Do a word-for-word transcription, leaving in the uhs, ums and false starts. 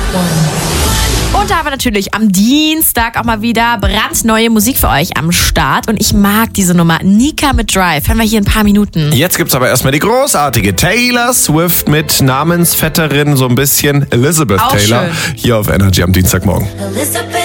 Und da haben wir natürlich am Dienstag auch mal wieder brandneue Musik für euch am Start. Und ich mag diese Nummer. Nika mit Drive. Hören wir hier in ein paar Minuten. Jetzt gibt's aber erstmal die großartige Taylor Swift mit Namensvetterin, so ein bisschen Elizabeth Auch Taylor. schön. Hier auf Energy am Dienstagmorgen.